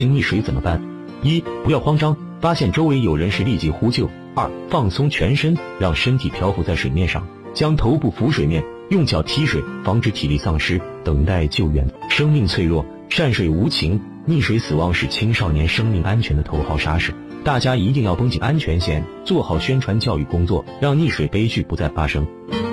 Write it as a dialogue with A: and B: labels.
A: 溺水怎么办？一、不要慌张，发现周围有人时立即呼救。二、放松全身，让身体漂浮在水面上，将头部浮水面，用脚踢水，防止体力丧失，等待救援。生命脆弱，善水无情，溺水死亡是青少年生命安全的头号杀手。大家一定要绷紧安全线，做好宣传教育工作，让溺水悲剧不再发生。